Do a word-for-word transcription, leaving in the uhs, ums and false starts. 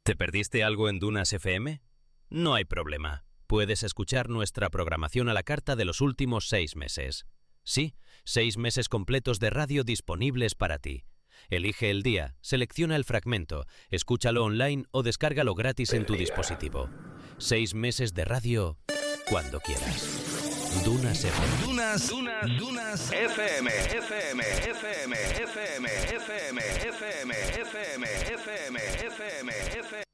¿Te perdiste algo en Dunas F M? No hay problema. Puedes escuchar nuestra programación a la carta de los últimos seis meses. Sí, seis meses completos de radio disponibles para ti. Elige el día, selecciona el fragmento, escúchalo online o descárgalo gratis en tu dispositivo. Seis meses de radio cuando quieras. Dunas F M. Dunas, Dunas, Dunas F M, F M, F M, F M, F M, F M, F M, F M, F M, F M,